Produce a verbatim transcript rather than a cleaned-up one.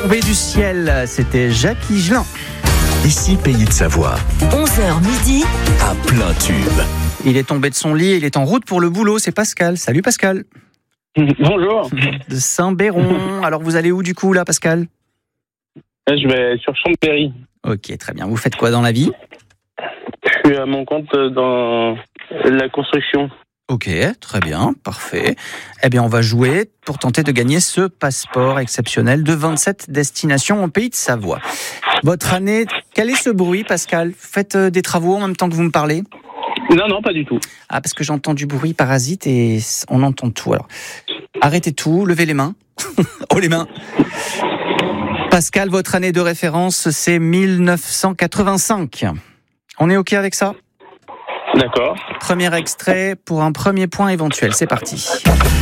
Tombé du ciel, c'était Jacques Higelin. Ici, Pays de Savoie. onze heures midi. À plein tube. Il est tombé de son lit, il est en route pour le boulot, c'est Pascal. Salut Pascal. Bonjour. De Saint-Béron. Alors vous allez où du coup là Pascal ? Je vais sur Chambéry. Ok, très bien. Vous faites quoi dans la vie ? Je suis à mon compte dans la construction. Ok, très bien, parfait. Eh bien, on va jouer pour tenter de gagner ce passeport exceptionnel de vingt-sept destinations en Pays de Savoie. Votre année, quel est ce bruit, Pascal ? Vous faites des travaux en même temps que vous me parlez ? Non, non, pas du tout. Ah, parce que j'entends du bruit parasite et on entend tout. Alors, arrêtez tout, levez les mains. Oh, les mains. Pascal, votre année de référence, c'est mille neuf cent quatre-vingt-cinq. On est OK avec ça ? D'accord. Premier extrait pour un premier point éventuel. C'est parti.